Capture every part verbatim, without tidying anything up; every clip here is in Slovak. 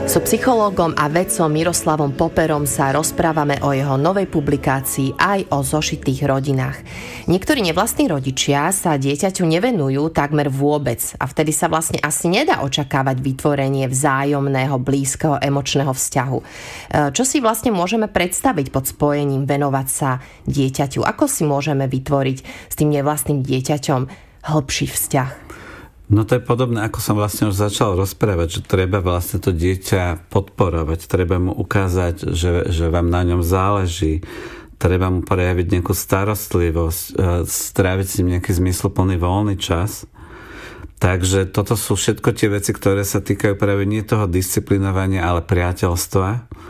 So psychológom a vedcom Miroslavom Poperom sa rozprávame o jeho novej publikácii aj o zošitých rodinách. Niektorí nevlastní rodičia sa dieťaťu nevenujú takmer vôbec a vtedy sa vlastne asi nedá očakávať vytvorenie vzájomného, blízkeho, emočného vzťahu. Čo si vlastne môžeme predstaviť pod spojením venovať sa dieťaťu? Ako si môžeme vytvoriť s tým nevlastným dieťaťom hĺbší vzťah? No to je podobné, ako som vlastne už začal rozprávať, že treba vlastne to dieťa podporovať, treba mu ukázať, že, že vám na ňom záleží, treba mu prejaviť nejakú starostlivosť, stráviť s ním nejaký zmysluplný voľný čas. Takže toto sú všetko tie veci, ktoré sa týkajú práve nie toho disciplinovania, ale priateľstva.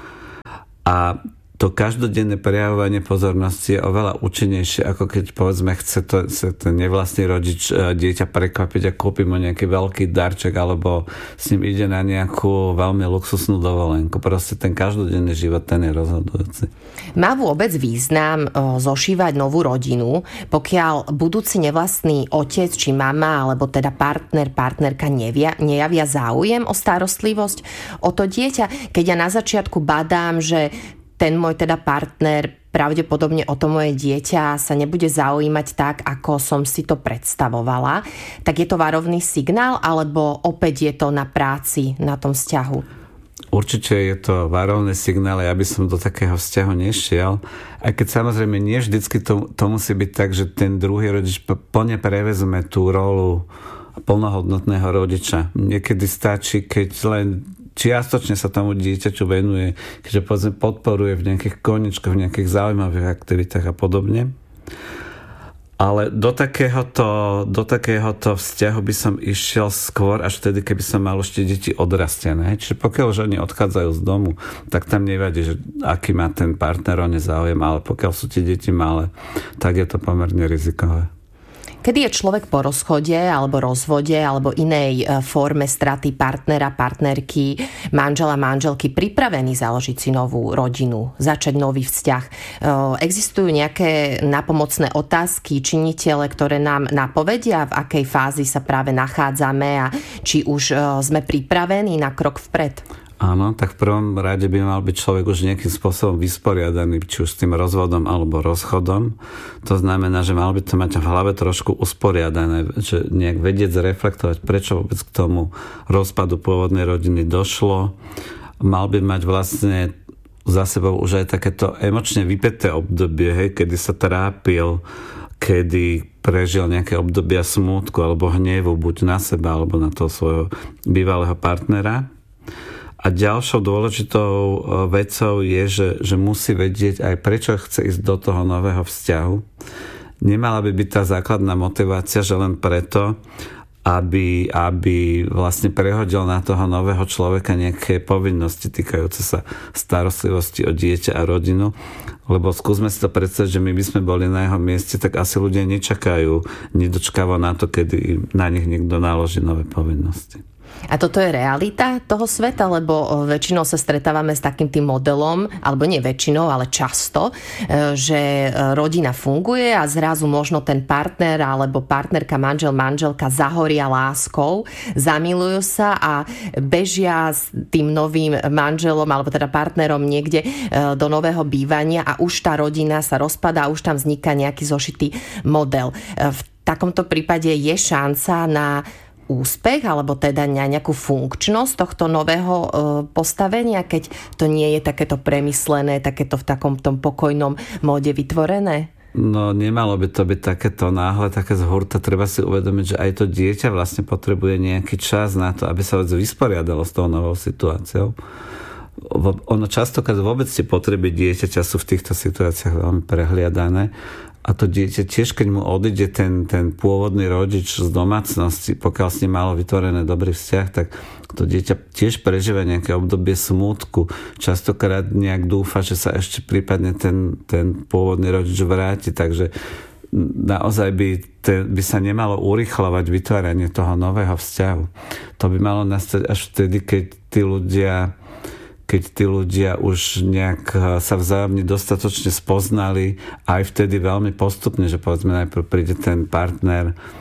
A to každodenné prejavovanie pozornosti je oveľa účinnejšie, ako keď, povedzme, chce to, chce ten nevlastný rodič dieťa prekvapiť a kúpi mu nejaký veľký darček, alebo s ním ide na nejakú veľmi luxusnú dovolenku. Proste ten každodenný život, ten je rozhodujúci. Má vôbec význam zošívať novú rodinu, pokiaľ budúci nevlastný otec či mama, alebo teda partner, partnerka nevia, nejavia záujem o starostlivosť o to dieťa? Keď ja na začiatku badám, že ten môj teda partner pravdepodobne o to moje dieťa sa nebude zaujímať tak, ako som si to predstavovala, tak je to varovný signál, alebo opäť je to na práci, na tom vzťahu? Určite je to varovný signál, ja by som do takého vzťahu nešiel. Aj keď samozrejme nie vždycky to, to musí byť tak, že ten druhý rodič plne prevezme tú rolu plnohodnotného rodiča. Niekedy stačí, keď len čiastočne sa tomu dieťaťu venuje, keďže povedzme podporuje v nejakých koničkoch, v nejakých zaujímavých aktivitách a podobne. Ale do takéhoto, do takéhoto vzťahu by som išiel skôr až vtedy, keby som mal ešte deti odrastené. Čiže pokiaľ už oni odchádzajú z domu, tak tam nevadí, že aký má ten partner o ne záujem, ale pokiaľ sú tie deti malé, tak je to pomerne rizikové. Kedy je človek po rozchode alebo rozvode alebo inej forme straty partnera, partnerky, manžela, manželky pripravený založiť si novú rodinu, začať nový vzťah? Existujú nejaké napomocné otázky, činitele, ktoré nám napovedia, v akej fázi sa práve nachádzame a či už sme pripravení na krok vpred? Áno, tak v prvom rade by mal byť človek už nejakým spôsobom vysporiadaný, či už s tým rozvodom alebo rozchodom. To znamená, že mal by to mať v hlave trošku usporiadané, že nejak vedieť zreflektovať, prečo vôbec k tomu rozpadu pôvodnej rodiny došlo. Mal by mať vlastne za sebou už aj takéto emočne vypäté obdobie, hej, kedy sa trápil, kedy prežil nejaké obdobia smútku alebo hnevu, buď na seba alebo na toho svojho bývalého partnera. A ďalšou dôležitou vecou je, že, že musí vedieť aj prečo chce ísť do toho nového vzťahu. Nemala by byť tá základná motivácia, že len preto, aby, aby vlastne prehodil na toho nového človeka nejaké povinnosti týkajúce sa starostlivosti o dieťa a rodinu. Lebo skúsme si to predstaviť, že my by sme boli na jeho mieste, tak asi ľudia nečakajú nedočkavo na to, kedy na nich niekto naloží nové povinnosti. A toto je realita toho sveta, lebo väčšinou sa stretávame s takým tým modelom, alebo nie väčšinou, ale často, že rodina funguje a zrazu možno ten partner alebo partnerka, manžel, manželka zahoria láskou, zamilujú sa a bežia s tým novým manželom alebo teda partnerom niekde do nového bývania a už tá rodina sa rozpadá a už tam vzniká nejaký zošitý model. V takomto prípade je šanca na úspech, alebo teda na nejakú funkčnosť tohto nového postavenia, keď to nie je takéto premyslené, takéto v takom tom pokojnom móde vytvorené? No nemalo by to byť takéto náhle, také z hurta. Treba si uvedomiť, že aj to dieťa vlastne potrebuje nejaký čas na to, aby sa vysporiadalo s tou novou situáciou. Ono častokrát vôbec tie potreby dieťaťa sú v týchto situáciách veľmi prehliadané. A to dieťa tiež, keď mu odíde ten, ten pôvodný rodič z domácnosti, pokiaľ s ním malo vytvorené dobrý vzťah, tak to dieťa tiež prežíva nejaké obdobie smútku. Častokrát nejak dúfa, že sa ešte prípadne ten, ten pôvodný rodič vráti. Takže naozaj by, te, by sa nemalo urýchľovať vytváranie toho nového vzťahu. To by malo nastať až vtedy, keď tí ľudia keď tí ľudia už nejak sa vzájomne dostatočne spoznali, aj vtedy veľmi postupne, že povedzme najprv príde ten partner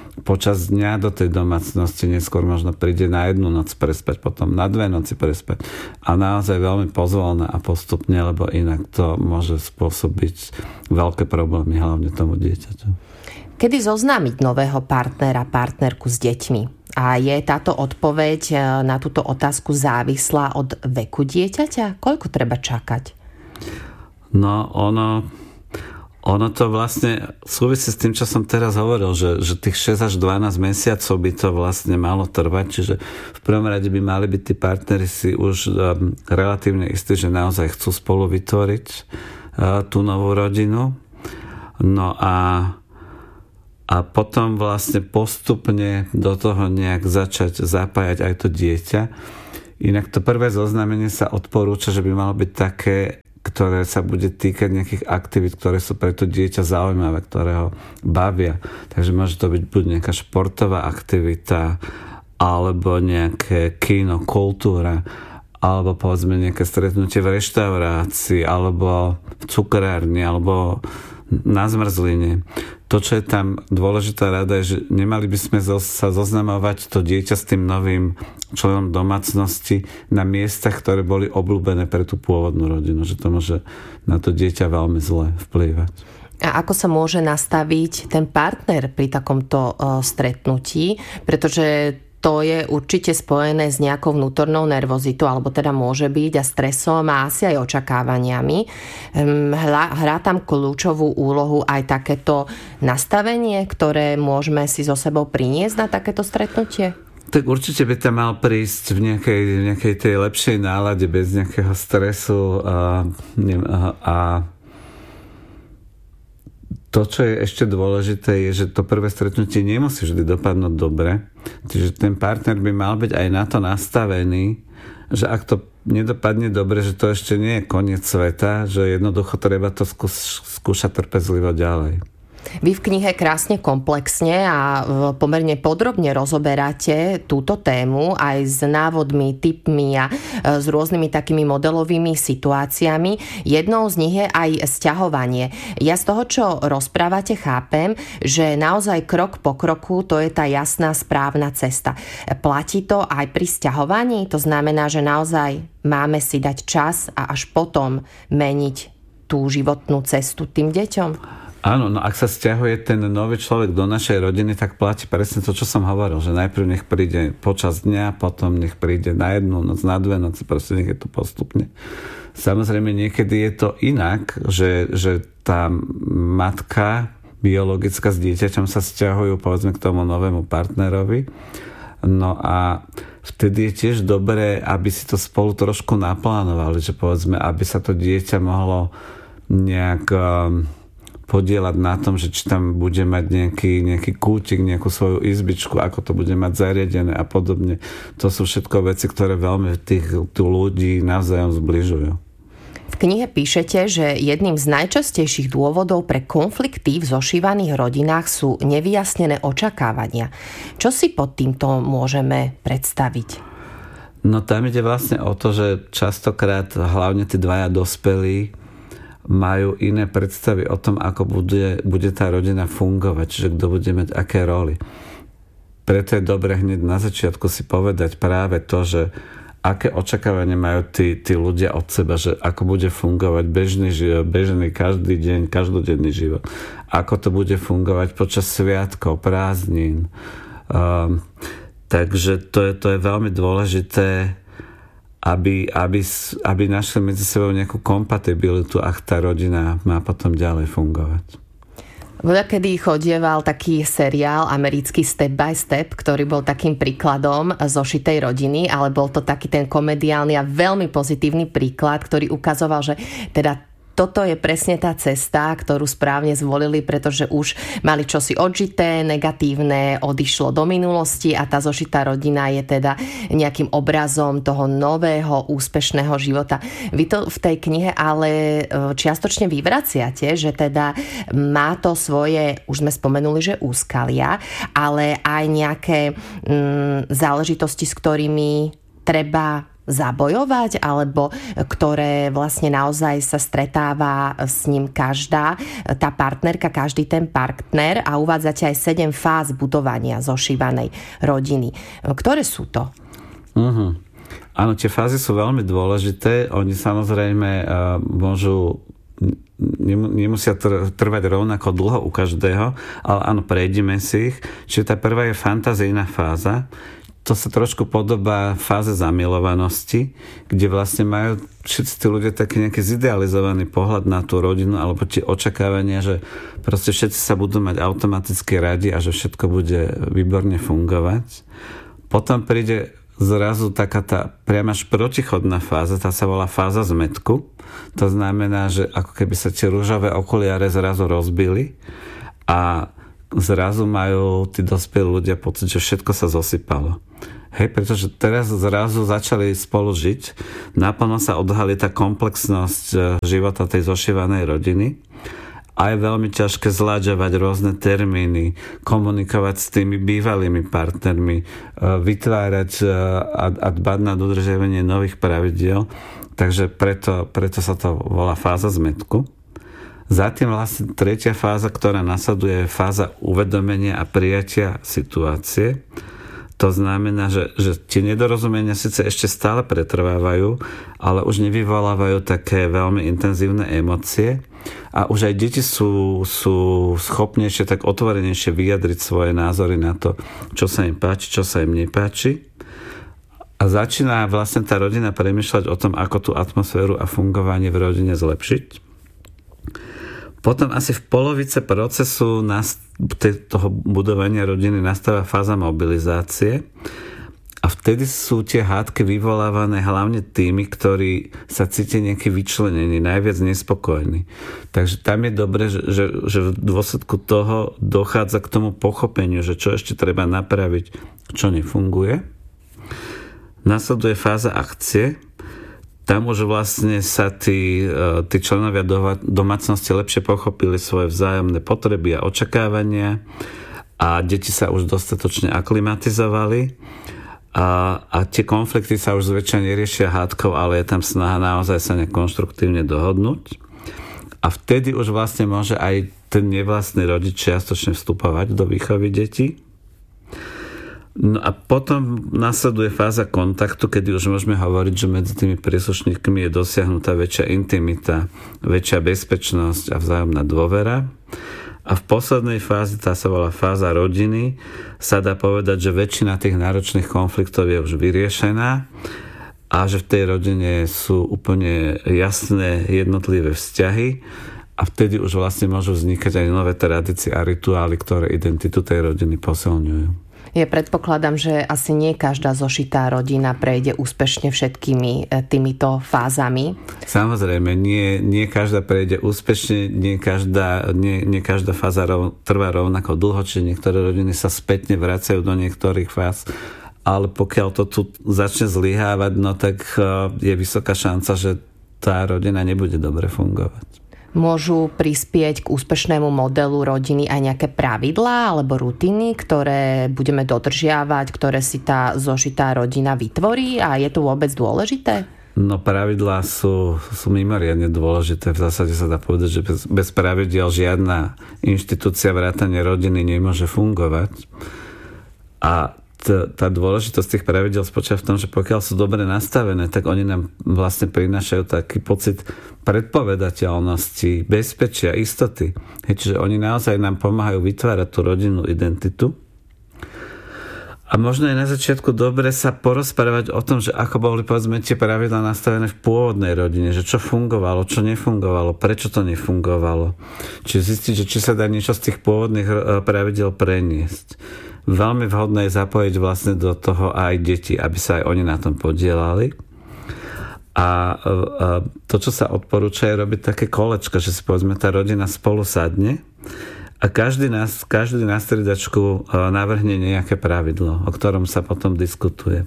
počas dňa do tej domácnosti, neskôr možno príde na jednu noc prespať, potom na dve noci prespať. A naozaj veľmi pozvolné a postupne, lebo inak to môže spôsobiť veľké problémy, hlavne tomu dieťaťu. Kedy zoznámiť nového partnera, partnerku s deťmi? A je táto odpoveď na túto otázku závislá od veku dieťaťa? Koľko treba čakať? No, ono, ono to vlastne súvisí s tým, čo som teraz hovoril, že, že tých šesť až dvanásť mesiacov by to vlastne malo trvať, čiže v prvom rade by mali byť tí partneri si už um, relatívne istí, že naozaj chcú spolu vytvoriť uh, tú novú rodinu. No a A potom vlastne postupne do toho nejak začať zapájať aj to dieťa. Inak to prvé zoznámenie sa odporúča, že by malo byť také, ktoré sa bude týkať nejakých aktivít, ktoré sú pre to dieťa zaujímavé, ktoré ho bavia. Takže môže to byť buď nejaká športová aktivita, alebo nejaké kino, kultúra, alebo povedzme nejaké stretnutie v reštaurácii, alebo v cukrárni, alebo na zmrzline. To, čo je tam dôležitá rada, je, že nemali by sme sa zoznamovať to dieťa s tým novým členom domácnosti na miestach, ktoré boli obľúbené pre tú pôvodnú rodinu, že to môže na to dieťa veľmi zle vplývať. A ako sa môže nastaviť ten partner pri takomto uh, stretnutí? Pretože to je určite spojené s nejakou vnútornou nervozitou, alebo teda môže byť, a stresom a asi aj očakávaniami. Hrá, hrá tam kľúčovú úlohu aj takéto nastavenie, ktoré môžeme si so sebou priniesť na takéto stretnutie? Tak určite by tam mal prísť v nejakej, v nejakej tej lepšej nálade, bez nejakého stresu a, a, a to, čo je ešte dôležité, je, že to prvé stretnutie nemusí vždy dopadnúť dobre. Čiže ten partner by mal byť aj na to nastavený, že ak to nedopadne dobre, že to ešte nie je koniec sveta, že jednoducho treba to skúš, skúšať trpezlivo ďalej. Vy v knihe krásne komplexne a pomerne podrobne rozoberáte túto tému aj s návodmi, tipmi a s rôznymi takými modelovými situáciami. Jednou z nich je aj sťahovanie. Ja z toho, čo rozprávate, chápem, že naozaj krok po kroku to je tá jasná správna cesta. Platí to aj pri sťahovaní? To znamená, že naozaj máme si dať čas a až potom meniť tú životnú cestu tým deťom? Áno, no ak sa sťahuje ten nový človek do našej rodiny, tak platí presne to, čo som hovoril, že najprv nech príde počas dňa, potom nech príde na jednu noc, na dve noci, proste nech je to postupne. Samozrejme, niekedy je to inak, že, že tá matka biologická s dieťaťom sa sťahujú, povedzme, k tomu novému partnerovi. No a vtedy je tiež dobré, aby si to spolu trošku naplánovali, že povedzme, aby sa to dieťa mohlo nejak podieľať na tom, že či tam bude mať nejaký, nejaký kútik, nejakú svoju izbičku, ako to bude mať zariadené a podobne. To sú všetko veci, ktoré veľmi tých tú ľudí navzájom zbližujú. V knihe píšete, že jedným z najčastejších dôvodov pre konflikty v zošívaných rodinách sú nevyjasnené očakávania. Čo si pod týmto môžeme predstaviť? No tam ide vlastne o to, že častokrát hlavne tí dvaja dospelí majú iné predstavy o tom, ako bude, bude tá rodina fungovať, čiže kto bude mať aké roly. Preto je dobre hneď na začiatku si povedať práve to, že aké očakávania majú tí, tí ľudia od seba, že ako bude fungovať bežný život, bežný každý deň, každodenný život. Ako to bude fungovať počas sviatkov, prázdnin. Um, takže to je, to je veľmi dôležité, Aby, aby, aby našli medzi sebou nejakú kompatibilitu, ak tá rodina má potom ďalej fungovať. Voľa kedy chodieval taký seriál americký Step by Step, ktorý bol takým príkladom zošitej rodiny, ale bol to taký ten komediálny a veľmi pozitívny príklad, ktorý ukazoval, že teda toto je presne tá cesta, ktorú správne zvolili, pretože už mali čosi odžité, negatívne odišlo do minulosti a tá zošitá rodina je teda nejakým obrazom toho nového, úspešného života. Vy to v tej knihe ale čiastočne vyvraciate, že teda má to svoje, už sme spomenuli, že úskalia, ale aj nejaké mm, záležitosti, s ktorými treba zabojovať, alebo ktoré vlastne naozaj sa stretáva s ním každá tá partnerka, každý ten partner a uvádzate aj sedem fáz budovania zošívanej rodiny. Ktoré sú to? Uh-huh. Áno, tie fázy sú veľmi dôležité. Oni samozrejme uh, môžu nemusia trvať rovnako dlho u každého, ale áno, prejdeme si ich. Čiže tá prvá je fantazijná fáza. To sa trošku podobá fáze zamilovanosti, kde vlastne majú všetci tí ľudia taký nejaký zidealizovaný pohľad na tú rodinu alebo tie očakávania, že proste všetci sa budú mať automaticky radi a že všetko bude výborne fungovať. Potom príde zrazu taká tá priam až protichodná fáza, tá sa volá fáza zmätku. To znamená, že ako keby sa tie ružové okuliare zrazu rozbili a zrazu majú tí dospelí ľudia pocit, že všetko sa zosypalo. Hej, pretože teraz zrazu začali spolu žiť, naplno sa odhalí tá komplexnosť života tej zošívanej rodiny a je veľmi ťažké zlaďovať rôzne termíny, komunikovať s tými bývalými partnermi, vytvárať a dbať na dodržiavanie nových pravidiel. Takže preto, preto sa to volá fáza zmätku. Za tým vlastne tretia fáza, ktorá nasleduje, je fáza uvedomenia a prijatia situácie. To znamená, že, že tie nedorozumenia síce ešte stále pretrvávajú, ale už nevyvolávajú také veľmi intenzívne emócie a už aj deti sú, sú schopnejšie, tak otvorenejšie vyjadriť svoje názory na to, čo sa im páči, čo sa im nepáči. A začína vlastne tá rodina premýšľať o tom, ako tú atmosféru a fungovanie v rodine zlepšiť. Potom asi v polovice procesu toho budovania rodiny nastáva fáza mobilizácie a vtedy sú tie hádky vyvolávané hlavne tými, ktorí sa cítia nejaký vyčlenení, najviac nespokojní. Takže tam je dobre, že, že, že v dôsledku toho dochádza k tomu pochopeniu, že čo ešte treba napraviť, čo nefunguje. Nasleduje fáza akcie. Tam už vlastne sa tí, tí členovia domácnosti lepšie pochopili svoje vzájomné potreby a očakávania a deti sa už dostatočne aklimatizovali a, a tie konflikty sa už zväčša neriešia hádkou, ale je tam snaha naozaj sa nejak konštruktívne dohodnúť. A vtedy už vlastne môže aj ten nevlastný rodič čiastočne vstupovať do výchovy detí. No a potom nasleduje fáza kontaktu, kedy už môžeme hovoriť, že medzi tými príslušníkmi je dosiahnutá väčšia intimita, väčšia bezpečnosť a vzájomná dôvera. A v poslednej fáze, tá sa volá fáza rodiny, sa dá povedať, že väčšina tých náročných konfliktov je už vyriešená a že v tej rodine sú úplne jasné jednotlivé vzťahy a vtedy už vlastne môžu vznikať aj nové tradície a rituály, ktoré identitu tej rodiny posilňujú. Ja predpokladám, že asi nie každá zošitá rodina prejde úspešne všetkými týmito fázami. Samozrejme, nie, nie každá prejde úspešne, nie každá, nie, nie každá fáza rov, trvá rovnako dlho, čiže niektoré rodiny sa spätne vracajú do niektorých fáz, ale pokiaľ to tu začne zlyhávať, no tak je vysoká šanca, že tá rodina nebude dobre fungovať. Môžu prispieť k úspešnému modelu rodiny aj nejaké pravidlá alebo rutiny, ktoré budeme dodržiavať, ktoré si tá zošitá rodina vytvorí a je to vôbec dôležité? No pravidlá sú, sú mimoriadne dôležité. V zásade sa dá povedať, že bez, bez pravidiel žiadna inštitúcia vrátane rodiny nemôže fungovať. A tá dôležitosť tých pravidel spočíva v tom, že pokiaľ sú dobre nastavené, tak oni nám vlastne prinášajú taký pocit predpovedateľnosti, bezpečia, istoty. Hej, čiže oni naozaj nám pomáhajú vytvárať tú rodinnú identitu. A možno je na začiatku dobre sa porozprávať o tom, že ako boli povedzme tie pravidlá nastavené v pôvodnej rodine, že čo fungovalo, čo nefungovalo, prečo to nefungovalo. Čiže zistiť, že či sa dá niečo z tých pôvodných pravidel preniesť. Veľmi vhodné je zapojiť vlastne do toho aj deti, aby sa aj oni na tom podielali. A to, čo sa odporúča, je robiť také kolečko, že si povedzme tá rodina spolu sadne a každý na, každý na striedačku navrhne nejaké pravidlo, o ktorom sa potom diskutuje.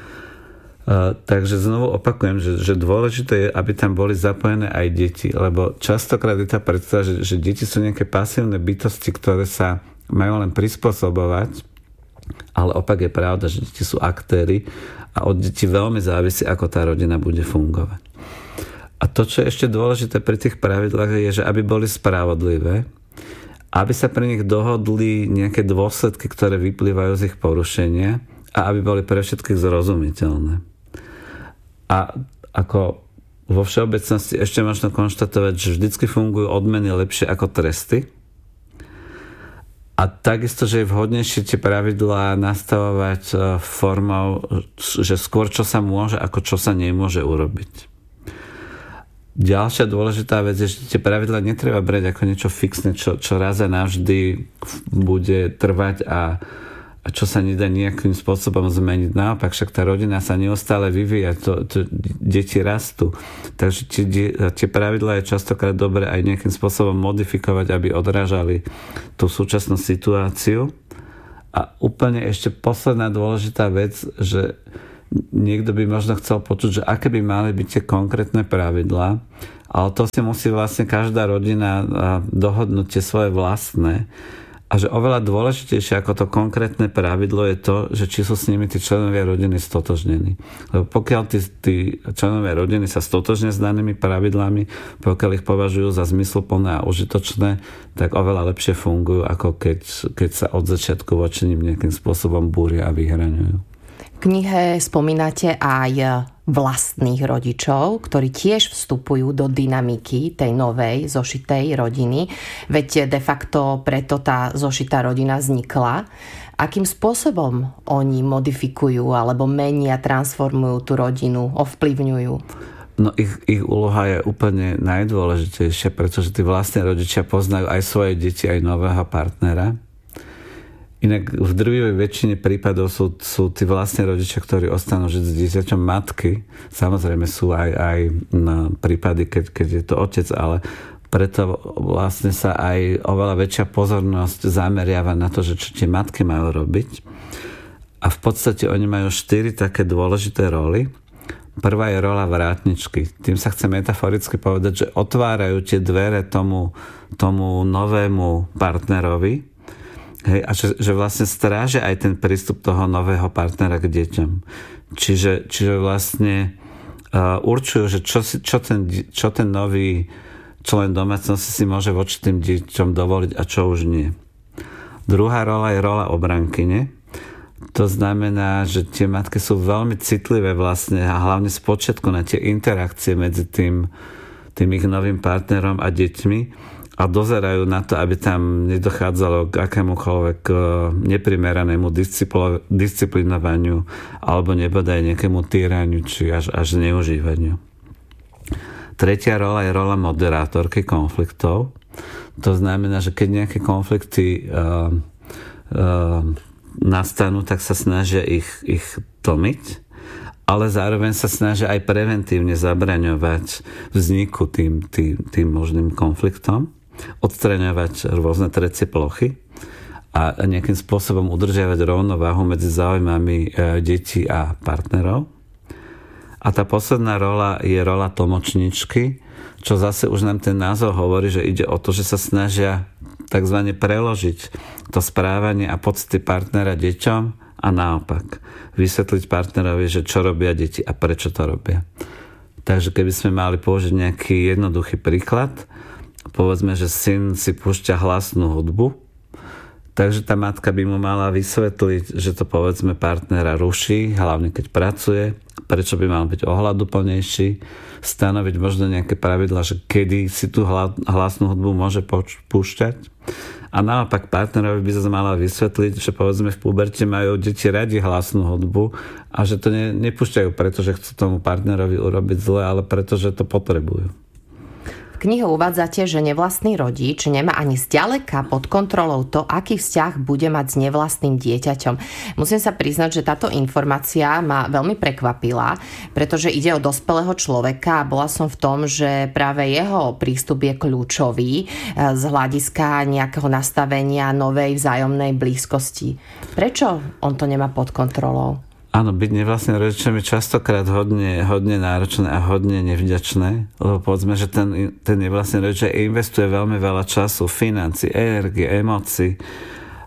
Takže znovu opakujem, že, že dôležité je, aby tam boli zapojené aj deti, lebo častokrát je tá predstava, že, že deti sú nejaké pasívne bytosti, ktoré sa majú len prispôsobovať Ale opak je pravda, že deti sú aktéri a od detí veľmi závisí, ako tá rodina bude fungovať. A to, čo je ešte dôležité pri tých pravidlách, je, že aby boli spravodlivé, aby sa pri nich dohodli nejaké dôsledky, ktoré vyplývajú z ich porušenia a aby boli pre všetkých zrozumiteľné. A ako vo všeobecnosti ešte možno konštatovať, že vždycky fungujú odmeny lepšie ako tresty. A takisto, že je vhodnejšie tie pravidlá nastavovať formou, že skôr čo sa môže, ako čo sa nemôže urobiť. Ďalšia dôležitá vec je, že tie pravidlá netreba brať ako niečo fixné, čo, čo raz a navždy bude trvať a, a čo sa nedá nejakým spôsobom zmeniť. Naopak, však tá rodina sa neustále vyvíja, to, to, deti rastú. Takže tie, tie pravidlá je častokrát dobre aj nejakým spôsobom modifikovať, aby odrážali tú súčasnú situáciu. A úplne ešte posledná dôležitá vec, že niekto by možno chcel počuť, že aké by mali byť tie konkrétne pravidlá, ale to si musí vlastne každá rodina dohodnúť tie svoje vlastné a že oveľa dôležitejšie ako to konkrétne pravidlo je to, že či sú s nimi tí členovia rodiny stotožnení. Lebo pokiaľ tí, tí členovia rodiny sa stotožnia s danými pravidlami, pokiaľ ich považujú za zmysluplné a užitočné, tak oveľa lepšie fungujú, ako keď, keď sa od začiatku voči nim nejakým spôsobom búria a vyhraňujú. V knihe spomínate aj vlastných rodičov, ktorí tiež vstupujú do dynamiky tej novej zošitej rodiny. Veď de facto preto tá zošitá rodina vznikla. Akým spôsobom oni modifikujú alebo menia, transformujú tú rodinu, ovplyvňujú? No ich, ich úloha je úplne najdôležitejšia, pretože tí vlastní rodičia poznajú aj svoje deti, aj nového partnera. Inak v drvivej väčšine prípadov sú, sú tí vlastní rodičia, ktorí ostanú žiť s dieťaťom matky. Samozrejme sú aj, aj na prípady, keď, keď je to otec, ale preto vlastne sa aj oveľa väčšia pozornosť zameriava na to, že čo tie matky majú robiť. A v podstate oni majú štyri také dôležité roly. Prvá je rola vrátničky. Tým sa chce metaforicky povedať, že otvárajú tie dvere tomu, tomu novému partnerovi. Hej, a že, že vlastne strážia aj ten prístup toho nového partnera k deťom. Čiže, čiže vlastne uh, určujú, že čo, si, čo, ten, čo ten nový člen domácnosti si môže voči tým deťom dovoliť a čo už nie. Druhá rola je rola obrankyne. To znamená, že tie matky sú veľmi citlivé vlastne a hlavne spočiatku na tie interakcie medzi tým, tým ich novým partnerom a deťmi a dozerajú na to, aby tam nedochádzalo k akémukoľvek neprimeranému disciplinovaniu alebo nebodaj nejakému týraniu či až, až zneužívaniu. Tretia rola je rola moderátorky konfliktov. To znamená, že keď nejaké konflikty uh, uh, nastanú, tak sa snažia ich, ich tlmiť, ale zároveň sa snažia aj preventívne zabraňovať vzniku tým, tým, tým možným konfliktom, odstraňovať rôzne trecie plochy a nejakým spôsobom udržiavať rovnováhu medzi záujmami detí a partnerov. A tá posledná rola je rola tlmočničky, čo zase už nám ten názov hovorí, že ide o to, že sa snažia takzvané preložiť to správanie a pocity partnera deťom a naopak. Vysvetliť partnerovi, že čo robia deti a prečo to robia. Takže keby sme mali použiť nejaký jednoduchý príklad, povedzme, že syn si púšťa hlasnú hudbu, takže tá matka by mu mala vysvetliť, že to povedzme partnera ruší, hlavne keď pracuje, prečo by mal byť ohľaduplnejší, stanoviť možno nejaké pravidlá, že kedy si tú hlasnú hudbu môže púšťať. A naopak partnerovi by sa mala vysvetliť, že povedzme v puberte majú deti radi hlasnú hudbu a že to ne, nepúšťajú, pretože chcú tomu partnerovi urobiť zle, ale pretože to potrebujú. V knihe uvádzate, že nevlastný rodič nemá ani zďaleka pod kontrolou to, aký vzťah bude mať s nevlastným dieťaťom. Musím sa priznať, že táto informácia ma veľmi prekvapila, pretože ide o dospelého človeka a bola som v tom, že práve jeho prístup je kľúčový z hľadiska nejakého nastavenia novej vzájomnej blízkosti. Prečo on to nemá pod kontrolou? Áno, byť nevlastným rodičom je častokrát hodne, hodne náročné a hodne nevďačné, lebo povedzme, že ten, ten nevlastný rodič investuje veľmi veľa času, financií, energie, emócií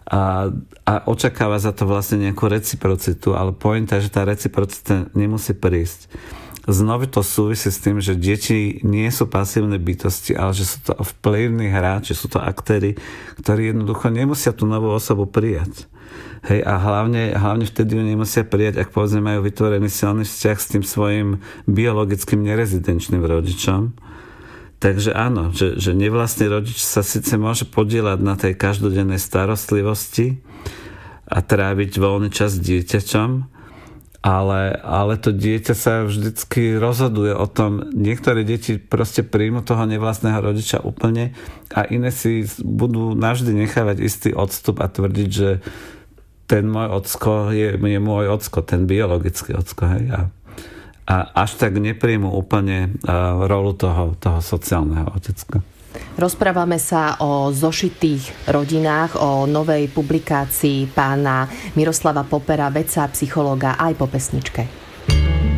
a, a očakáva za to vlastne nejakú reciprocitu, ale pointa je, že tá reciprocita nemusí prísť. Znovu to súvisí s tým, že deti nie sú pasívne bytosti, ale že sú to vplyvní hráči, sú to aktéri, ktorí jednoducho nemusia tú novú osobu prijať. Hej, a hlavne, hlavne vtedy ju nemusia prijať, ak povedzme majú vytvorený silný vzťah s tým svojim biologickým nerezidenčným rodičom. Takže áno, že, že nevlastný rodič sa síce môže podieľať na tej každodennej starostlivosti a tráviť voľný čas s dieťaťom, ale, ale to dieťa sa vždycky rozhoduje o tom, niektoré deti proste príjmu toho nevlastného rodiča úplne a iné si budú navždy nechávať istý odstup a tvrdiť, že ten môj ocko je, je môj ocko, ten biologický ocko, hej, a a až tak nepríjmu úplne uh, rolu toho, toho sociálneho otecka. Rozprávame sa o zošitých rodinách, o novej publikácii pána Miroslava Popera, vedca a psychológa, aj po pesničke.